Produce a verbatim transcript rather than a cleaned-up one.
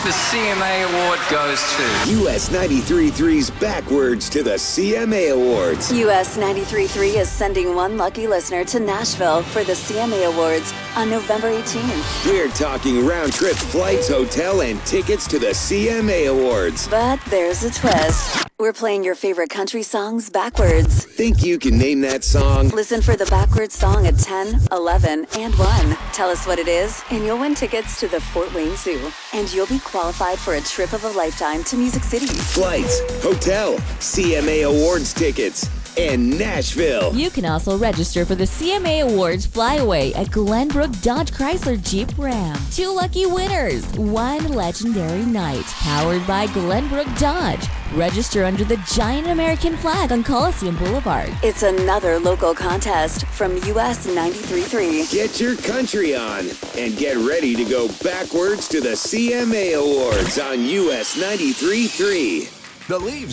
The C M A award goes to U S ninety-three point three's Backwards to the C M A Awards. U S ninety-three point three is sending one lucky listener to Nashville for the C M A Awards on November eighteenth. We're talking round-trip flights, hotel, and tickets to the C M A Awards. But there's a twist. We're playing your favorite country songs backwards. Think you can name that song? Listen for the backwards song at ten, eleven, and one. Tell us what it is, and you'll win tickets to the Fort Wayne Zoo. And you'll be qualified for a trip of a lifetime to Music City. Flights, hotel, C M A Awards tickets, and Nashville. You can also register for the C M A Awards Flyaway at Glenbrook Dodge Chrysler Jeep Ram. Two lucky winners, one legendary night. Powered by Glenbrook Dodge. Register under the giant American flag on Coliseum Boulevard. It's another local contest from U S ninety-three point three. Get your country on and get ready to go backwards to the C M A Awards on U S ninety-three point three. The Leaves